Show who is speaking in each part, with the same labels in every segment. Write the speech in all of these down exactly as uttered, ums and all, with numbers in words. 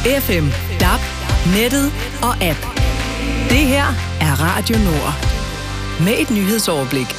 Speaker 1: F M, D A B, nettet og app. Det her er Radio Nord. Med et nyhedsoverblik.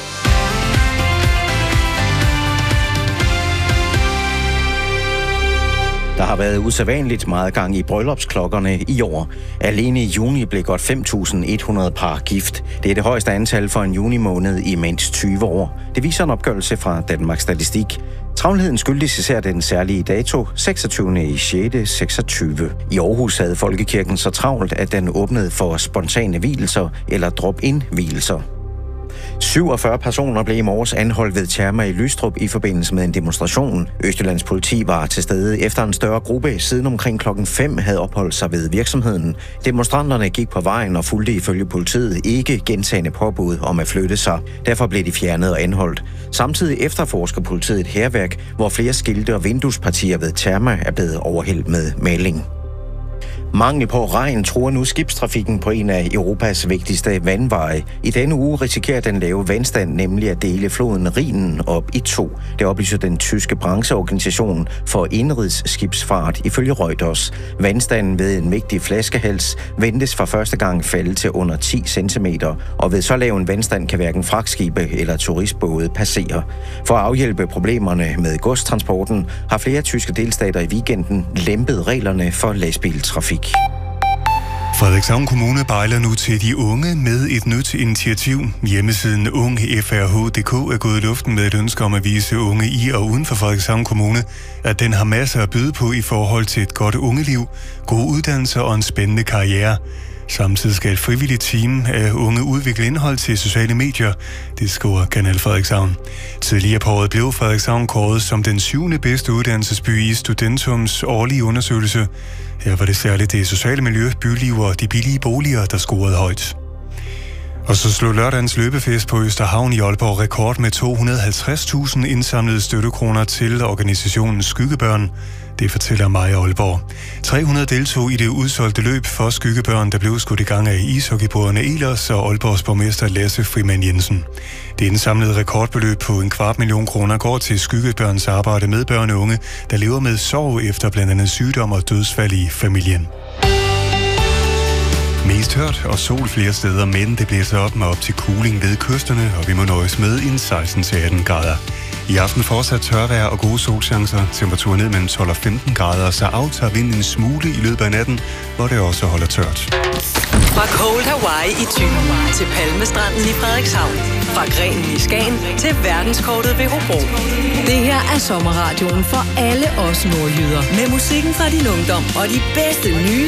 Speaker 2: Der har været usædvanligt meget gang i bryllupsklokkerne i år. Alene i juni blev godt fem tusind et hundrede par gift. Det er det højeste antal for en juni-måned i mindst tyve år. Det viser en opgørelse fra Danmarks Statistik. Travlheden skyldes især den særlige dato, seksogtyvende i sjette seksogtyve. I Aarhus havde Folkekirken så travlt, at den åbnede for spontane vielser eller drop-in-vielser. syvogfyrre personer blev i morges anholdt ved Terma i Lystrup i forbindelse med en demonstration. Østjyllands politi var til stede efter en større gruppe siden omkring klokken fem havde opholdt sig ved virksomheden. Demonstranterne gik på vejen og fulgte ifølge politiet ikke gentagne påbud om at flytte sig. Derfor blev de fjernet og anholdt. Samtidig efterforsker politiet et hærværk, hvor flere skilte og vinduespartier ved Terma er blevet overhældt med maling. Mangel på regn truer nu skibstrafikken på en af Europas vigtigste vandveje. I denne uge risikerer den lave vandstand nemlig at dele floden Rhinen op i to. Det oplyser den tyske brancheorganisation for indrigsskibsfart ifølge Reuters. Vandstanden ved en vigtig flaskehals ventes for første gang falde til under ti centimeter, og ved så lav en vandstand kan hverken fragtskibe eller turistbåde passere. For at afhjælpe problemerne med godstransporten har flere tyske delstater i weekenden lempet reglerne for lastbiltrafik.
Speaker 3: Frederikshavn Kommune bejler nu til de unge med et nyt initiativ. Hjemmesiden ung f r h punktum d k er gået i luften med et ønske om at vise unge i og uden for Frederikshavn Kommune, at den har masser at byde på i forhold til et godt ungeliv, gode uddannelser og en spændende karriere. Samtidig skal et frivilligt team af unge udvikle indhold til sociale medier, det skriver Kanal Frederikshavn. Tidligere på året blev Frederikshavn kåret som den syvende bedste uddannelsesby i Studentums årlige undersøgelse. Her var det særligt det sociale miljø, byliv og de billige boliger, der scorede højt. Og så slog lørdagens løbefest på Østerhavn i Aalborg rekord med to hundrede og halvtreds tusind indsamlede støttekroner til organisationen Skyggebørn. Det fortæller Maja Aalborg. tre hundrede deltog i det udsolgte løb for Skyggebørn, der blev skudt i gang af ishockeybrødrene Elers og Aalborgs borgmester Lasse Frimann Jensen. Det indsamlede rekordbeløb på en kvart million kroner går til Skyggebørns arbejde med børn og unge, der lever med sorg efter blandt andet sygdom og dødsfald i familien. Mest hørt og sol flere steder, men det blæser op med op til cooling ved kysterne, og vi må nøjes med en seksten til atten grader. I aften fortsat tørvejr og gode solchancer. Temperaturen ned mellem tolv og femten grader, så aftager vinden en smule i løbet af natten, hvor det også holder tørt.
Speaker 1: Fra Cold Hawaii i Thy til Palmestranden i Frederikshavn. Fra Grenen i Skagen til verdenskortet ved Hobro. Det her er sommerradioen for alle os nordjyder. Med musikken fra din ungdom og de bedste nye